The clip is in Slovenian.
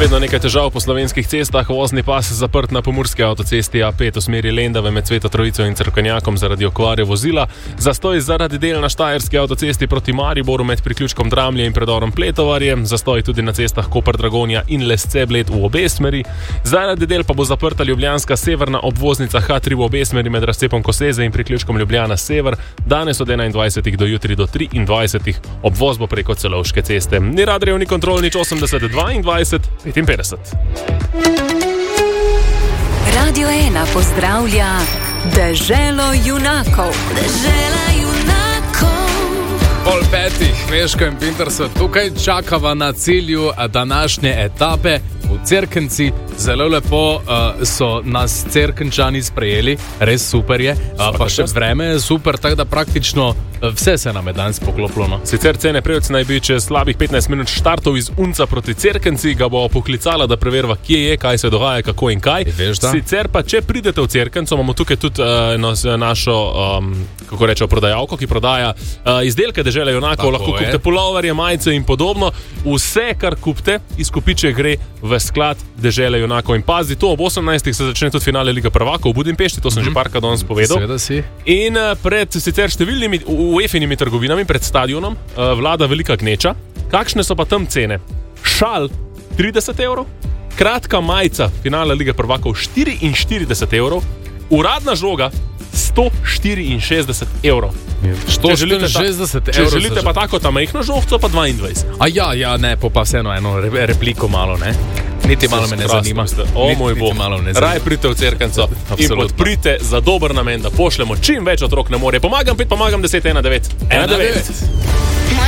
vedno nekaj težav po slovenskih cestah, vozni pas zaprt na pomurski avtocesti A5 v smeri Lendave med Sveto Trojico in Cerkvenjakom zaradi okvare vozila, zastoj zaradi del na štajerski avtocesti proti Mariboru med priključkom Dramlje in predorom Pletovarje, zastoj tudi na cestah Koper-Dragonja in Lesce-Bled v obe smeri, zaradi del pa bo zaprta ljubljanska severna obvoznica H3 v obe smeri med razcepom Koseze in priključkom Ljubljana Sever, danes od 21. do jutri do 23. Obvoz bo preko Celovške ceste. Ni Radrijev, ni Kontrol, nič 80 22 55. Radio 1 pozdravlja Deželo junakov. Dežela junakov. Pol petih, Meško in Pinter so tukaj, čakava na cilju današnje etape v Cerknici. Zelo lepo so nas Cerkničani sprejeli, res super je, pa še vreme je super, tako da praktično vse se nam je danes poklopilo. No. Sicer cene prevc naj bi čez slabih 15 minut štartov iz Unca proti Cerknici, ga bo poklicala, da preverva, kje je, kaj se dogaja, kako in kaj. Sicer pa, če pridete v Cerknico, imamo tukaj tudi našo, kako rečejo, prodajalko, ki prodaja izdelke Dežele junakov, lahko kupite puloverje, majice in podobno. Vse, kar kupite, izkupiče gre v sklad Dežele junakov. In pazi, to ob 18. se začne tudi finale Lige prvakov v Budimpešti, to sem že parkrat danes povedal. Seveda si. In pred sicer številnimi UEFA-nimi trgovinami, pred stadionom, vlada velika gneča. Kakšne so pa tam cene? Šal 30 €, kratka majica finale Lige prvakov 44 €, uradna žoga 164 €. Če želite 60 €. Če želite pa tako ta majhno žohco, pa 22. Ja, ne, pa vseeno eno repliko malo, ne. Niti malo me ne zanima. O moj bog, raj pridite v Cerknico in podprite za dober namen, da pošljemo čim več otrok na morje. Pomagam 5, pomagam 10, 19.